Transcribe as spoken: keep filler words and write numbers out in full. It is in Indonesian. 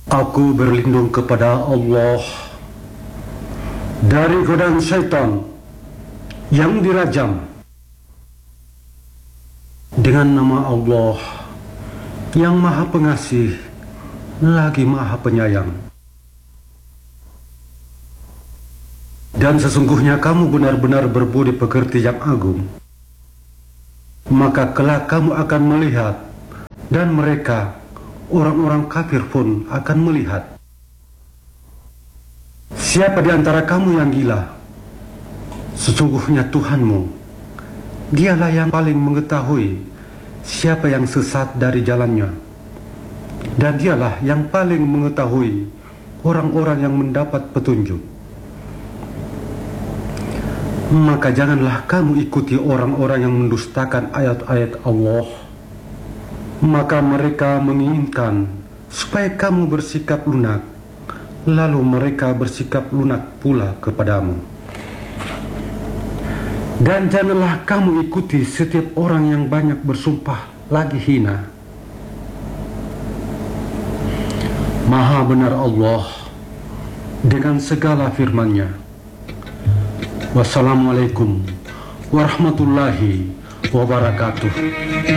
Aku berlindung kepada Allah dari godaan syaitan yang dirajam. Dengan nama Allah yang Maha Pengasih lagi Maha Penyayang. Dan sesungguhnya kamu benar-benar berbudi pekerti yang agung. Maka kelak kamu akan melihat, dan mereka orang-orang kafir pun akan melihat. Siapa di antara kamu yang gila? Sesungguhnya Tuhanmu, Dialah yang paling mengetahui siapa yang sesat dari jalannya, dan Dialah yang paling mengetahui orang-orang yang mendapat petunjuk. Maka janganlah kamu ikuti orang-orang yang mendustakan ayat-ayat Allah. Maka mereka menginginkan supaya kamu bersikap lunak, lalu mereka bersikap lunak pula kepadamu. Dan janganlah kamu ikuti setiap orang yang banyak bersumpah lagi hina. Maha benar Allah dengan segala firman-Nya. Wassalamualaikum warahmatullahi wabarakatuh.